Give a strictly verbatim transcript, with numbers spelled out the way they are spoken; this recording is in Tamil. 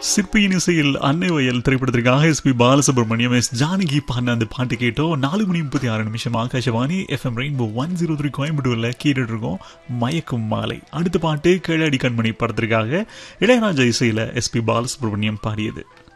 சிற்பியின் இசையில் அன்னை வயல் திரைப்படத்திற்காக S B Balasubramaniam S Janaki பாடின அந்த பாட்டு கேட்டோம். நாலு மணி முப்பத்தி ஆறு நிமிஷம் Akashvani FM rainbow one zero three கோயம்புத்தூர்ல கேட்டுட்டு இருக்கோம் மயக்கும் மாலை. அடுத்த பாட்டு கேளாடி கண்மணி படத்திற்காக இளையராஜா இசையில எஸ் பி பாலசுப்ரமணியம் பாடியது.